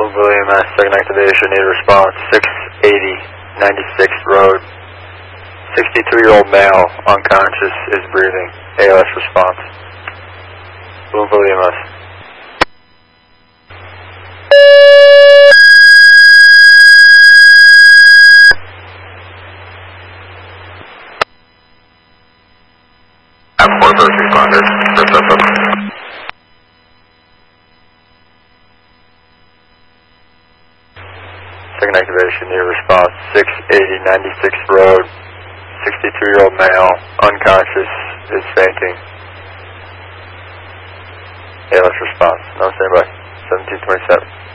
William S. Second activation, need response 680 96th Road. 62-year-old male, unconscious, is breathing. ALS response. William S. For first responders. Second activation, need response 680 96th Road. 62-year-old male, unconscious, is fainting. ALS response. No standby. 1727.